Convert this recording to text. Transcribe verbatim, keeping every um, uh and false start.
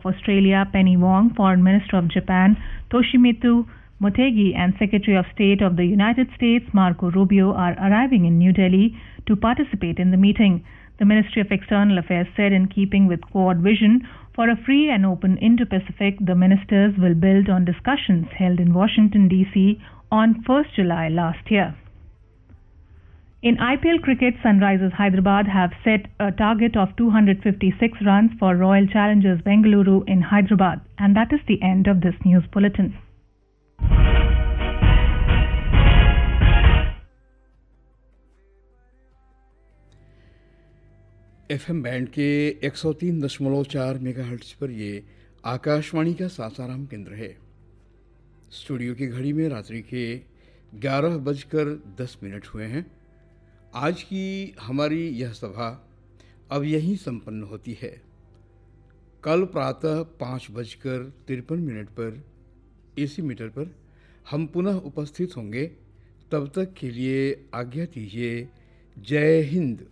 of Australia Penny Wong, Foreign Minister of Japan Toshimitsu Motegi, and Secretary of State of the United States Marco Rubio are arriving in New Delhi to participate in the meeting. The Ministry of External Affairs said, in keeping with Quad vision for a free and open Indo-Pacific, the ministers will build on discussions held in Washington, D C on first of July last year. In I P L cricket, Sunrisers Hyderabad have set a target of two hundred fifty-six runs for Royal Challengers Bengaluru in Hyderabad. And that is the end of this news bulletin. FM band के एक सौ तीन दशमलव चार megahertz पर ये आकाशवाणी का सासाराम केंद्र है। स्टूडियो की घड़ी में रात्रि के ग्यारह बजकर दस मिनट हुए हैं। आज की हमारी यह सभा अब यहीं संपन्न होती है। कल प्रातः पाँच बजकर तिरपन मिनट पर एसी मीटर पर हम पुनः उपस्थित होंगे। तब तक के लिए आज्ञा दीजिए। जय हिंद।